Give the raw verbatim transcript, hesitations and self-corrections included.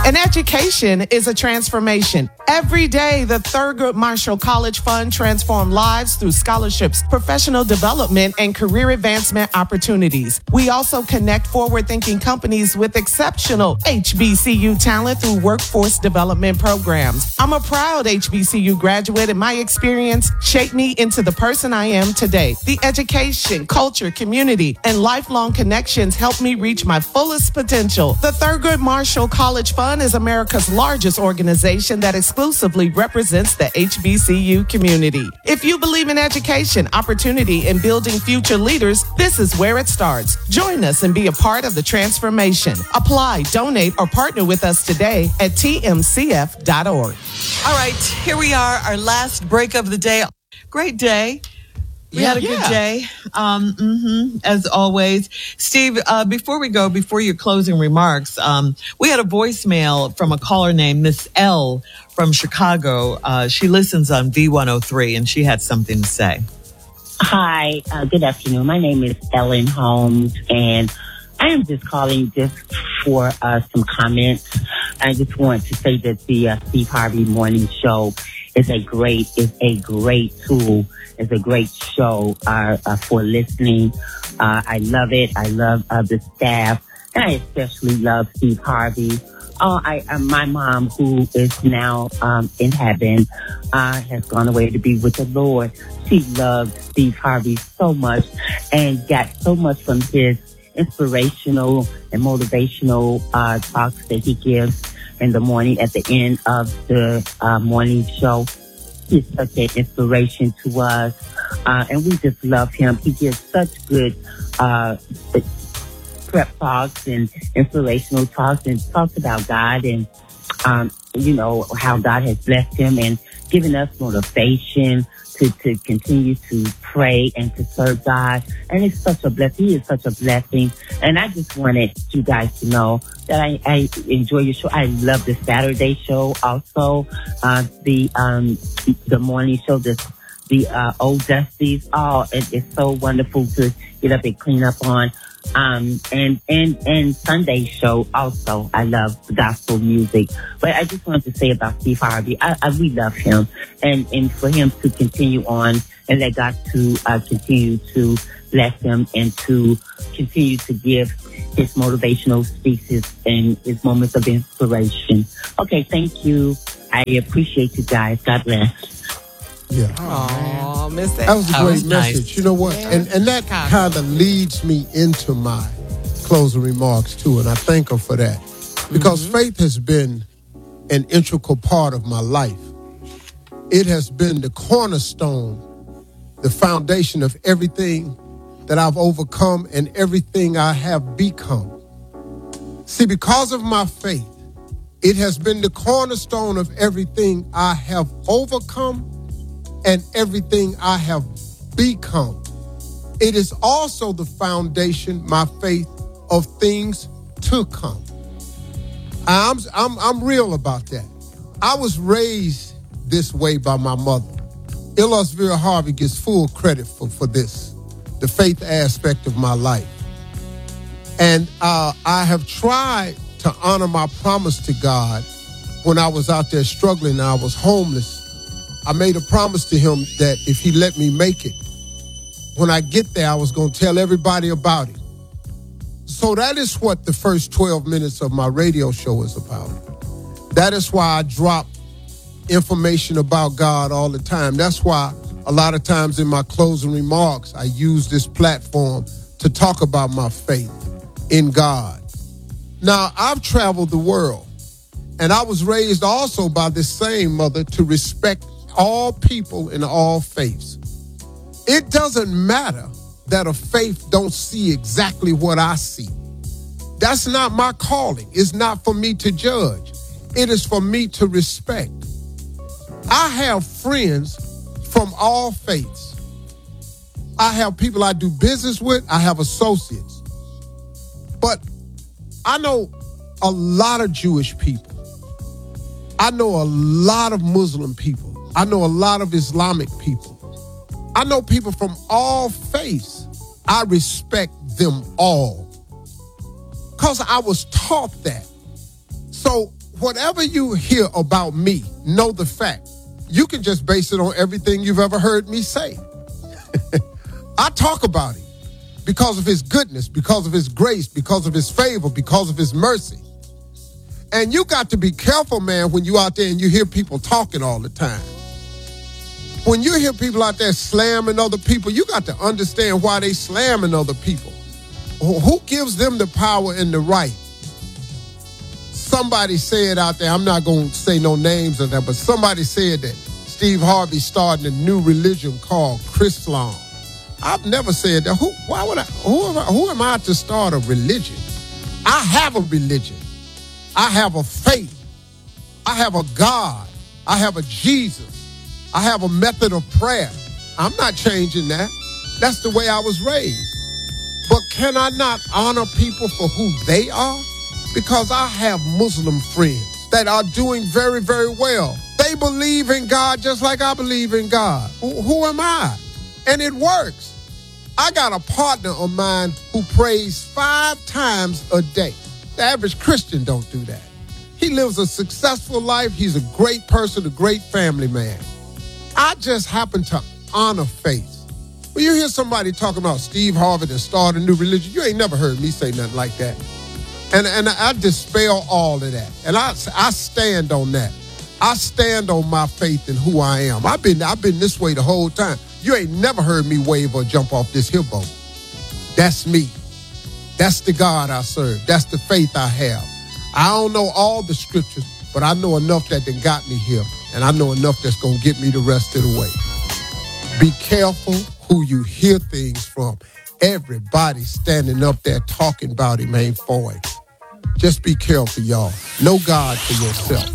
An education is a transformation. Every day, the Thurgood Marshall College Fund transforms lives through scholarships, professional development, and career advancement opportunities. We also connect forward-thinking companies with exceptional H B C U talent through workforce development programs. I'm a proud H B C U graduate, and my experience shaped me into the person I am today. The education, culture, community, and lifelong connections helped me reach my fullest potential. The Thurgood Marshall College Fund is America's largest organization that exclusively represents the H B C U community. If you believe in education, opportunity, and building future leaders, this is where it starts. Join us and be a part of the transformation. Apply, donate, or partner with us today at T M C F dot org. All right, here we are, our last break of the day. Great day. We Yeah, had a yeah. good day, um, mm-hmm, as always. Steve, uh, before we go, before your closing remarks, um, we had a voicemail from a caller named Miss L from Chicago. Uh, she listens on V one oh three, and she had something to say. Hi, uh, good afternoon. My name is Ellen Holmes, and I am just calling just for uh, some comments. I just want to say that the uh, Steve Harvey Morning Show is a great, is a great tool. It's a great show uh, uh, for listening. Uh, I love it. I love uh, the staff, and I especially love Steve Harvey. Oh, I, uh, my mom, who is now um, in heaven, uh, has gone away to be with the Lord. She loved Steve Harvey so much and got so much from his inspirational and motivational uh, talks that he gives in the morning at the end of the uh, morning show. He's such an inspiration to us, uh, and we just love him. He gives such good uh, prep talks and inspirational talks, and talks about God and, um, you know, how God has blessed him and given us motivation to, to continue to pray and to serve God. And it's such a blessing. He is such a blessing. And I just wanted you guys to know that I, I enjoy your show. I love the Saturday show also. Uh, the, um, the morning show, the, the, uh, old Dusties. Oh, it, it's so wonderful to get up and clean up on. Um, and, and, and Sunday show also. I love the gospel music. But I just wanted to say about Steve Harvey, I, I, we love him. And, and for him to continue on and let God to, uh, continue to bless him and to continue to give his motivational speeches and his moments of inspiration. Okay. Thank you. I appreciate you guys. God bless. Yeah. Oh, Miss That was a That great was message. nice. You know what? Yeah. And and that Chicago. kind of leads me into my closing remarks too, and I thank her for that. Because Mm-hmm. faith has been an integral part of my life. It has been the cornerstone, the foundation of everything that I've overcome and everything I have become. See, because of my faith, it has been the cornerstone of everything I have overcome and everything I have become. It is also the foundation, my faith, of things to come. I'm, I'm, I'm real about that. I was raised this way by my mother. Ellisville Harvey gets full credit for, for this, the faith aspect of my life. And uh, I have tried to honor my promise to God when I was out there struggling and I was homeless. I made a promise to him that if he let me make it, when I get there, I was going to tell everybody about it. So that is what the first twelve minutes of my radio show is about. That is why I drop information about God all the time. That's why a lot of times in my closing remarks, I use this platform to talk about my faith in God. Now, I've traveled the world, and I was raised also by this same mother to respect all people in all faiths. It doesn't matter that a faith don't see exactly what I see. That's not my calling. It's not for me to judge. It is for me to respect. I have friends from all faiths. I have people I do business with. I have associates. But I know a lot of Jewish people. I know a lot of Muslim people. I know a lot of Islamic people. I know people from all faiths. I respect them all because I was taught that. So whatever you hear about me, know the fact. You can just base it on everything you've ever heard me say. I talk about him because of his goodness, because of his grace, because of his favor, because of his mercy. And you got to be careful, man, when you out there and you hear people talking all the time. When you hear people out there slamming other people, you got to understand why they slamming other people. Who gives them the power and the right? Somebody said out there, I'm not going to say no names of that, but somebody said that Steve Harvey started a new religion called Chrislam. I've never said that. Who, why would I, who am I, who am I to start a religion? I have a religion. I have a faith. I have a God. I have a Jesus. I have a method of prayer. I'm not changing that. That's the way I was raised. But can I not honor people for who they are? Because I have Muslim friends that are doing very, very well. They believe in God just like I believe in God. Who, who am I? And it works. I got a partner of mine who prays five times a day. The average Christian don't do that. He lives a successful life. He's a great person, a great family man. I just happen to honor faith. When you hear somebody talking about Steve Harvey and start a new religion, you ain't never heard me say nothing like that. And, and I dispel all of that. And I, I stand on that. I stand on my faith and who I am. I've been, I've been this way the whole time. You ain't never heard me wave or jump off this hill boat. That's me. That's the God I serve. That's the faith I have. I don't know all the scriptures, but I know enough that done got me here, and I know enough that's going to get me the rest of the way. Be careful who you hear things from. Everybody standing up there talking about him ain't for him. Just be careful, y'all. Know God for yourself.